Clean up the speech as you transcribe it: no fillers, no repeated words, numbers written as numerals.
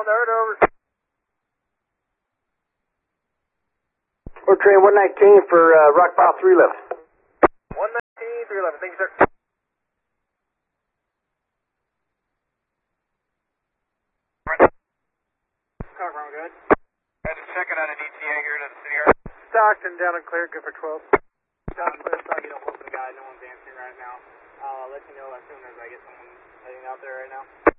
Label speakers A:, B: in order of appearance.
A: there, over.
B: We're train 119 for Rock Pile 311.
A: 119, 311, thank you, sir.
C: Cover, good.
A: Guys, I'm checking on an ETA here to the city area. Stockton down and clear, good for 12.
C: Down clear, so I get a hold of the guy, no one's answering right now. I'll let you know as soon as I get someone heading out there right now.